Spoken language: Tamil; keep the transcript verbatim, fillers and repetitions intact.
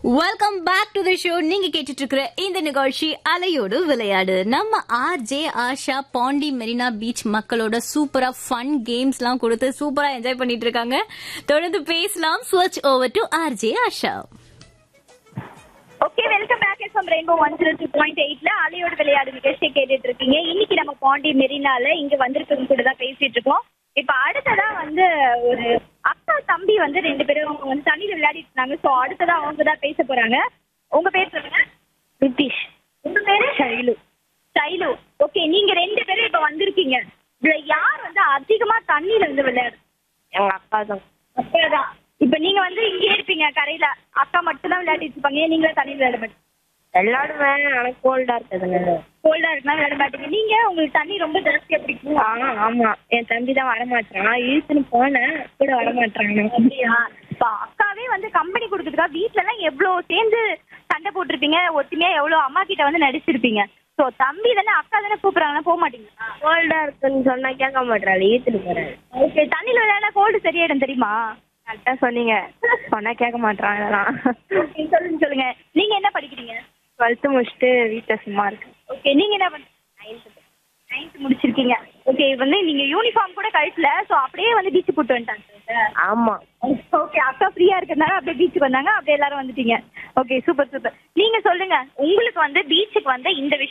Welcome back to the show. நீங்க கேட்டுட்டு இருக்கிற இந்த நிகழ்ச்சி அலையோடு விளையாடு. நம்ம ஆர்ஜே ஆஷா பாண்டி மெரினா பீச் மக்களோட சூப்பரா ஃபன் கேம்ஸ் எல்லாம் கொடுத்து சூப்பரா என்ஜாய் பண்ணிட்டு இருக்காங்க. தொடர்ந்து பேசலாம். ஸ்விட்ச் over to RJ Asha. Okay, welcome back. FM rainbow one zero two point எயிட்ல அலையோடு விளையாடு நிகழ்ச்சியை கேட்டுட்டு இருக்கீங்க. இன்னைக்கு நம்ம பாண்டி மெரினால இங்க வந்திருக்கவங்க கூட தான் பேசிட்டு இருக்கோம். இப்ப அடுத்ததா வந்து ஒரு அக்கா தம்பி வந்து ரெண்டு பேரும் அவங்க வந்து தண்ணியில விளையாடிட்டு இருந்தாங்க. சோ அடுத்ததா அவங்க தான் பேச போறாங்க. உங்க பேர் சொல்லுங்க. நிதிஷ். உங்க பேரு? ஷைலு. ஷைலு. ஓகே, நீங்க ரெண்டு பேரும் இப்ப வந்திருக்கீங்க. இதுல யார் வந்து அதிகமா தண்ணியில வந்து விளையாடு? எங்க அக்கா தான். அக்காதான். இப்ப நீங்க வந்து இங்கே இருப்பீங்க கரையில, அக்கா மட்டும் தான் விளையாடிட்டு இருப்பாங்க. ஏன் நீங்களே தண்ணியில விளையாட மாட்டீங்க? விளையாடுவேன், எனக்கு கோல்டா இருக்குதுங்க. கோல்டா இருக்குன்னா விளையாட மாட்டீங்க. நீங்க உங்களுக்கு தண்ணி ரொம்ப ஜாஸ்தியா பிடிக்கும்? ஆ ஆமா, என் தம்பி தான் வரமாட்டான். இழுத்துன்னு போனேன், கூட வரமாட்டாங்க. அப்படியா? இப்ப அக்காவே வந்து கம்பெனி கொடுக்குறதுக்கா வீட்டுல எல்லாம் எவ்வளவு சேர்ந்து சண்டை போட்டிருப்பீங்க, ஒத்துமையா எவ்வளவு அம்மா கிட்ட வந்து நடிச்சிருப்பீங்க. சோ தம்பி தானே, அக்கா தானே கூப்பிடுறாங்கன்னா போக மாட்டீங்களா? கோல்டா இருக்குன்னு சொன்னா கேட்க மாட்டாள், இழுத்துட்டு போறேன். ஓகே, தண்ணியில விளையாட கோல்டு சரியாயிடும் தெரியுமா? கரெக்டா சொன்னீங்க. சொன்னா கேட்க மாட்டான் இதெல்லாம். Okay, சொல்லுங்க சொல்லுங்க. நீங்க என்ன படிக்கிறீங்க? டுவெல்த்து முடிச்சுட்டு வீட்டுல சும்மா இருக்கு. ஓகே, நீங்க என்ன பண்ண? நைன்த் முடிச்சிருக்கீங்க. ஓகே, வந்து நீங்க யூனிஃபார்ம் கூட கழிச்சல, சோ அப்படியே வந்து பீச் போட்டு வந்துட்டாங்க. ஆமா. ஓகே, அக்கா ஃப்ரீயா இருக்கிறதுனால அப்படியே பீச்சுக்கு வந்தாங்க, அப்படியே எல்லாரும் வந்துட்டீங்க. Okay, super super. நீங்க சொல்லுங்க, உங்களுக்கு வந்து பீச்சுக்கு வந்த இந்த விஷயம்